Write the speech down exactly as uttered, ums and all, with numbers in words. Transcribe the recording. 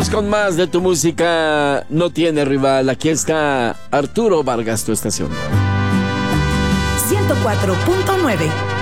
Seguimos con más de tu música no tiene rival. Aquí está Arturo Vargas, tu estación. ciento cuatro punto nueve